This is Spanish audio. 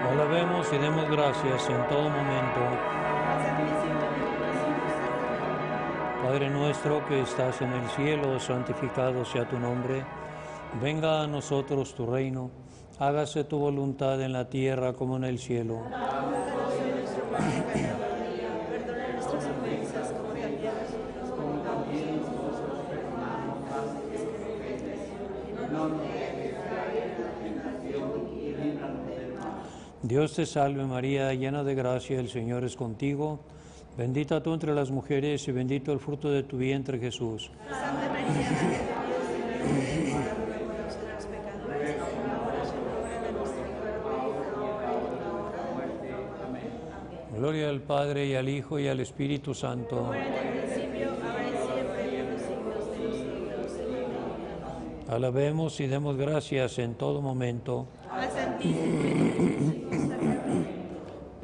Alabemos y demos gracias en todo momento. Padre nuestro que estás en el cielo, santificado sea tu nombre. Venga a nosotros tu reino. Hágase tu voluntad en la tierra como en el cielo. Perdona nuestras ofensas como también nosotros perdonamos a los que Dios te salve María, llena de gracia, el Señor es contigo. Bendita tú entre las mujeres y bendito el fruto de tu vientre Jesús. Santa María, Madre de Dios, ruega por nosotros pecadores, ahora y en la hora de nuestra muerte. Amén. Gloria al Padre y al Hijo y al Espíritu Santo. Como era en el principio, ahora y siempre, y por los siglos de los siglos. Amén. Alabemos y demos gracias en todo momento. Al Santísimo